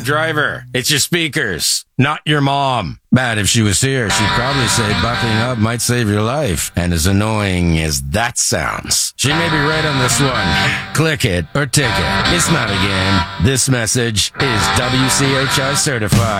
driver. It's your speakers, not your mom. Bad if she was here, she'd probably say buckling up might save your life. And as annoying as that sounds, she may be right on this one. Click it or tick it. It's not a game. This message is WCHI certified.